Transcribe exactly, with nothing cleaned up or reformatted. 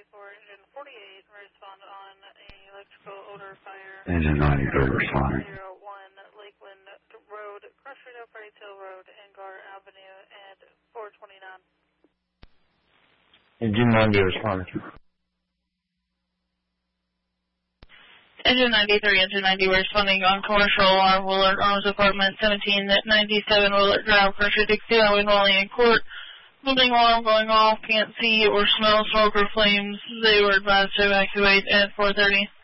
for engine forty-eight, respond on a electrical odor fire. Engine ninety-three responding. zero one Lakeland Road, Crusher, Price Hill Road, Engar Avenue, and four twenty-nine. Engine ninety responding. Engine ninety-three, Engine ninety, we're responding on commercial alarm, Willard Arms Apartment, seventeen ninety-seven Willard Drive, pressure Dixie Highway, Wally and Court. Building alarm going off, can't see or smell smoke or flames. They were advised to evacuate at four thirty.